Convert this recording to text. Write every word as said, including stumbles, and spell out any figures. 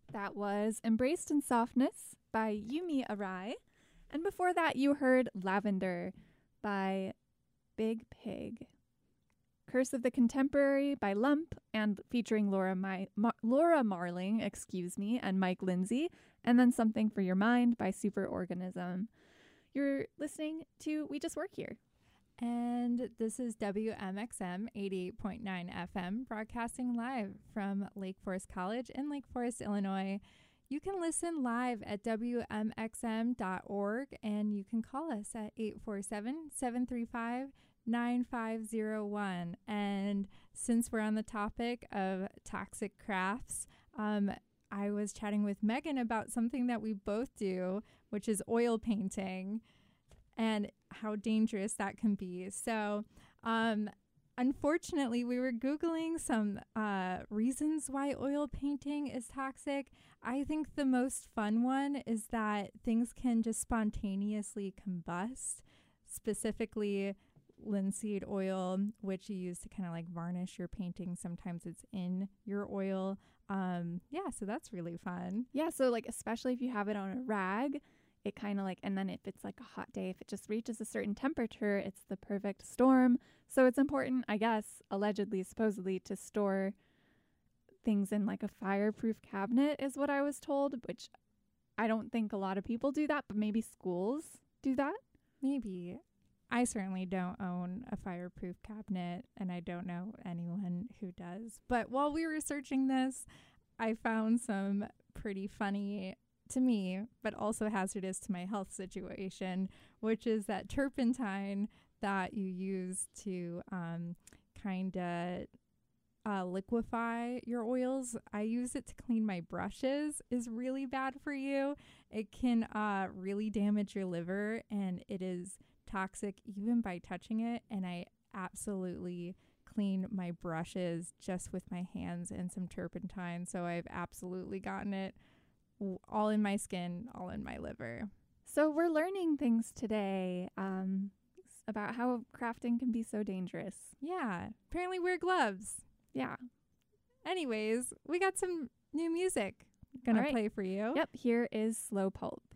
That was Embraced in Softness by Yumi Arai. And before that, you heard Lavender by Big Pig. Curse of the Contemporary by Lump and featuring Laura, My- Ma- Laura Marling, excuse me, and Mike Lindsay. And then Something for Your Mind by Superorganism. You're listening to We Just Work Here. And this is W M X M eighty-eight point nine F M, broadcasting live from Lake Forest College in Lake Forest, Illinois. You can listen live at W M X M dot org, and you can call us at eight four seven, seven three five, nine five zero one. And since we're on the topic of toxic crafts, um, I was chatting with Megan about something that we both do, which is oil painting, and how dangerous that can be. So, um, unfortunately, we were Googling some uh, reasons why oil painting is toxic. I think the most fun one is that things can just spontaneously combust, specifically linseed oil, which you use to kind of like varnish your painting. Sometimes it's in your oil. Um, yeah, so that's really fun. Yeah, so like especially if you have it on a rag, it kind of like, and then if it's like a hot day, if it just reaches a certain temperature, it's the perfect storm. So it's important, I guess, allegedly, supposedly, to store things in like a fireproof cabinet is what I was told, which I don't think a lot of people do that, but maybe schools do that. Maybe. I certainly don't own a fireproof cabinet, and I don't know anyone who does. But while we were searching this, I found some pretty funny, to me, but also hazardous to my health situation, which is that turpentine that you use to um, kind of uh, liquefy your oils. I use it to clean my brushes, is really bad for you. It can uh, really damage your liver, and it is toxic even by touching it. And I absolutely clean my brushes just with my hands and some turpentine. So I've absolutely gotten it all in my skin, all in my liver. So we're learning things today um, about how crafting can be so dangerous. Yeah. Apparently wear gloves. Yeah. Anyways, we got some new music gonna All right. play for you. Yep. Here is Slow Pulp.